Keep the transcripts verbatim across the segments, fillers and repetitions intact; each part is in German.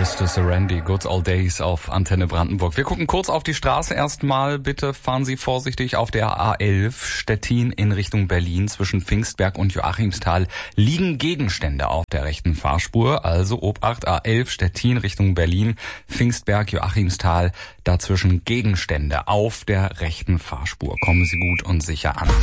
Mister Serendi, Good Old Days auf Antenne Brandenburg. Wir gucken kurz auf die Straße erstmal. Bitte fahren Sie vorsichtig auf der A elf Stettin in Richtung Berlin. Zwischen Pfingstberg und Joachimsthal liegen Gegenstände auf der rechten Fahrspur. Also Obacht, A elf Stettin Richtung Berlin, Pfingstberg, Joachimsthal. Dazwischen Gegenstände auf der rechten Fahrspur. Kommen Sie gut und sicher an.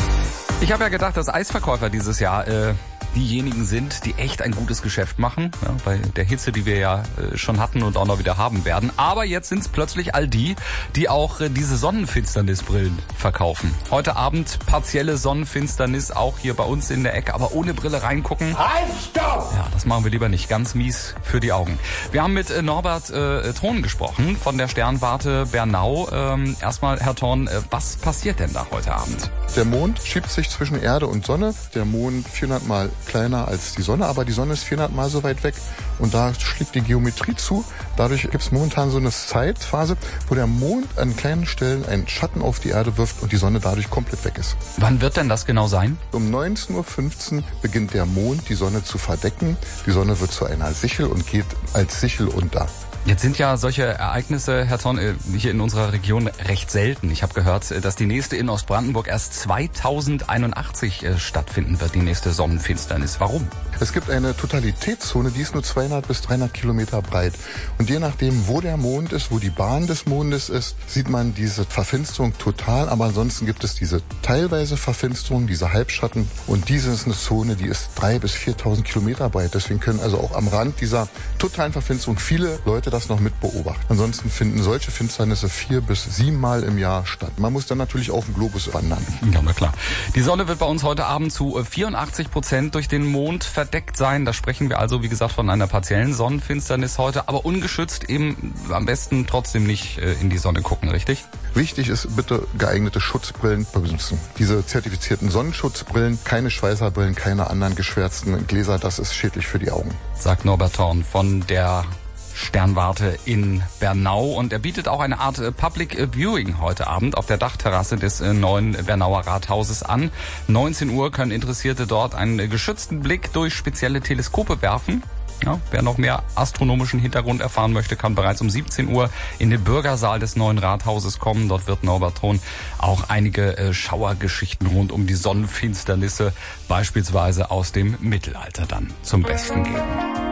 Ich habe ja gedacht, dass Eisverkäufer dieses Jahr äh, diejenigen sind, die echt ein gutes Geschäft machen, ja, bei der Hitze, die wir ja äh, schon hatten und auch noch wieder haben werden. Aber jetzt sind es plötzlich all die, die auch äh, diese Sonnenfinsternisbrillen verkaufen. Heute Abend partielle Sonnenfinsternis, auch hier bei uns in der Ecke, aber ohne Brille reingucken. Halt, stopp! Ja, das machen wir lieber nicht. Ganz mies für die Augen. Wir haben mit äh, Norbert äh, Thron gesprochen von der Sternwarte Bernau. Ähm, erstmal, Herr Thron, äh, was passiert denn da heute Abend? Der Mond schiebt sich zwischen Erde und Sonne. Der Mond vierhundert Mal kleiner als die Sonne, aber die Sonne ist vierhundert Mal so weit weg und da schlägt die Geometrie zu. Dadurch gibt es momentan so eine Zeitphase, wo der Mond an kleinen Stellen einen Schatten auf die Erde wirft und die Sonne dadurch komplett weg ist. Wann wird denn das genau sein? Um neunzehn Uhr fünfzehn beginnt der Mond die Sonne zu verdecken. Die Sonne wird zu einer Sichel und geht als Sichel unter. Jetzt sind ja solche Ereignisse, Herr Thron, hier in unserer Region recht selten. Ich habe gehört, dass die nächste in Ostbrandenburg erst zweitausendeinundachtzig stattfinden wird, die nächste Sonnenfinsternis. Warum? Es gibt eine Totalitätszone, die ist nur zweihundert bis dreihundert Kilometer breit. Und je nachdem, wo der Mond ist, wo die Bahn des Mondes ist, sieht man diese Verfinsterung total. Aber ansonsten gibt es diese teilweise Verfinsterung, diese Halbschatten. Und diese ist eine Zone, die ist dreitausend bis viertausend Kilometer breit. Deswegen können also auch am Rand dieser totalen Verfinsterung viele Leute das noch mit beobachten. Ansonsten finden solche Finsternisse vier bis sieben Mal im Jahr statt. Man muss dann natürlich auf dem Globus wandern. Ja, na klar. Die Sonne wird bei uns heute Abend zu vierundachtzig Prozent durch den Mond verdeckt sein. Da sprechen wir also, wie gesagt, von einer partiellen Sonnenfinsternis heute, aber ungeschützt eben am besten trotzdem nicht in die Sonne gucken, richtig? Wichtig ist, bitte geeignete Schutzbrillen benutzen. Diese zertifizierten Sonnenschutzbrillen, keine Schweißerbrillen, keine anderen geschwärzten Gläser, das ist schädlich für die Augen. Sagt Norbert Thorn von der Sternwarte in Bernau, und er bietet auch eine Art Public Viewing heute Abend auf der Dachterrasse des neuen Bernauer Rathauses an. neunzehn Uhr können Interessierte dort einen geschützten Blick durch spezielle Teleskope werfen. Ja, wer noch mehr astronomischen Hintergrund erfahren möchte, kann bereits um siebzehn Uhr in den Bürgersaal des neuen Rathauses kommen. Dort wird Norbert Thron auch einige äh, Schauergeschichten rund um die Sonnenfinsternisse, beispielsweise aus dem Mittelalter, dann zum Besten geben.